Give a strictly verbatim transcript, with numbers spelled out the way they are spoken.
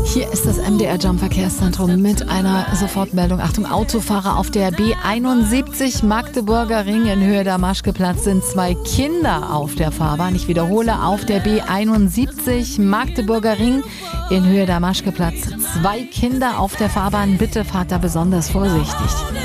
Hier ist das M D R Jump Verkehrszentrum mit einer Sofortmeldung. Achtung, Autofahrer auf der B einundsiebzig Magdeburger Ring in Höhe der Maschkeplatz sind zwei Kinder auf der Fahrbahn. Ich wiederhole, auf der B einundsiebzig Magdeburger Ring in Höhe der Maschkeplatz. Zwei Kinder auf der Fahrbahn. Bitte fahrt da besonders vorsichtig.